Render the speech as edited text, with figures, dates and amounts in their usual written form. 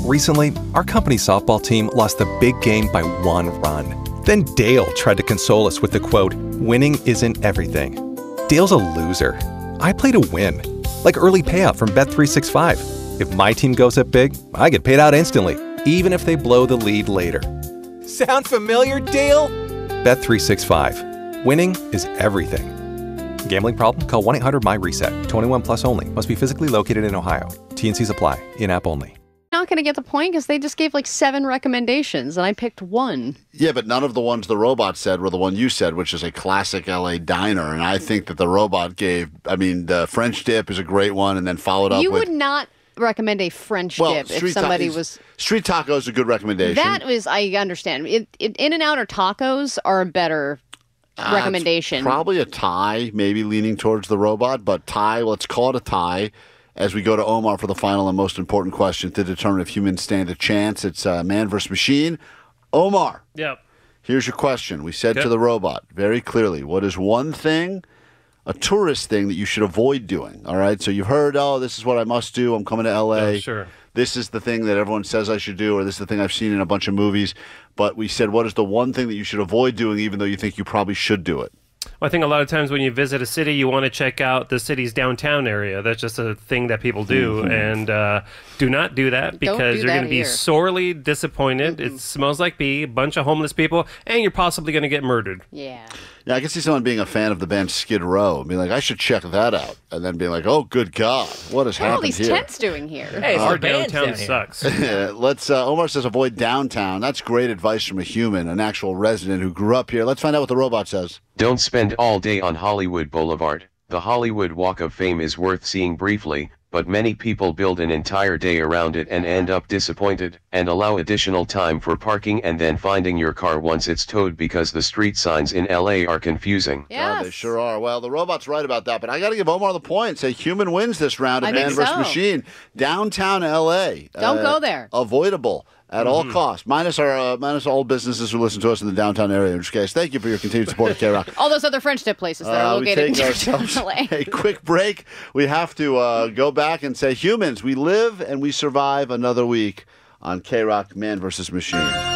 Recently, our company's softball team lost the big game by 1 run. Then Dale tried to console us with the quote, "Winning isn't everything." Dale's a loser. I play to win, like early payout from Bet365. If my team goes up big, I get paid out instantly, even if they blow the lead later. Sound familiar, Dale? Bet365. Winning is everything. Gambling problem? Call 1-800-MY-RESET. 21 plus only. Must be physically located in Ohio. T&Cs apply. In-app only. Not going to get the point because they just gave like 7 recommendations and I picked 1. Yeah, but none of the ones the robot said were the one you said, which is a classic LA diner. And I think that the robot gave, the French dip is a great one, and then followed up with... You would not recommend a French dip if somebody was... Street taco is a good recommendation. That was, I understand. In-N-Out or tacos are a better recommendation. Probably a tie, maybe leaning towards the robot, but tie, let's call it a tie. As we go to Omar for the final and most important question to determine if humans stand a chance. It's man versus machine. Omar. Yep. Here's your question. We said to the robot very clearly, what is one thing, a tourist thing that you should avoid doing? All right. So you've heard, this is what I must do. I'm coming to L.A. Oh, sure. This is the thing that everyone says I should do, or this is the thing I've seen in a bunch of movies. But we said, what is the one thing that you should avoid doing, even though you think you probably should do it? Well, I think a lot of times when you visit a city, you want to check out the city's downtown area. That's just a thing that people do. And do not do that because you're going to be sorely disappointed. It smells like pee, a bunch of homeless people, and you're possibly going to get murdered. Yeah. Yeah, I can see someone being a fan of the band Skid Row and being like, I should check that out. And then being like, oh, good God, what has happened here? What are all these tents doing here? Hey, Our downtown sucks. Let's. Omar says avoid downtown. That's great advice from a human, an actual resident who grew up here. Let's find out what the robot says. Don't spend all day on Hollywood Boulevard. The Hollywood Walk of Fame is worth seeing briefly, but many people build an entire day around it and end up disappointed, and allow additional time for parking and then finding your car once it's towed because the street signs in LA are confusing. Yes. They sure are. Well, the robot's right about that, but I got to give Omar the point. Say human wins this round of Man vs. Machine. Downtown LA. Don't go there. Avoidable at all costs. Minus all businesses who listen to us in the downtown area. In which case, thank you for your continued support of K-Rock. All those other French dip places that are located in downtown LA. A quick break. We have to go back and say, humans, we live and we survive another week on K-Rock Man vs. Machine.